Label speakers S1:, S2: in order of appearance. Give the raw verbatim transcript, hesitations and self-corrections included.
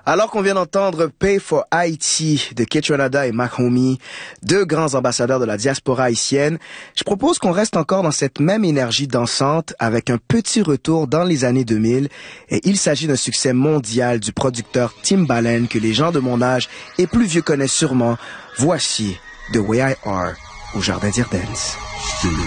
S1: Alors qu'on vient d'entendre Pay for Haiti de Kaytranada et Mach-Hommy, deux grands ambassadeurs de la diaspora haïtienne, je propose qu'on reste encore dans cette même énergie dansante avec un petit retour dans les années deux mille. Et il s'agit d'un succès mondial du producteur Timbaland que les gens de mon âge et plus vieux connaissent sûrement. Voici The Way I Are au Jardin d'Irden's.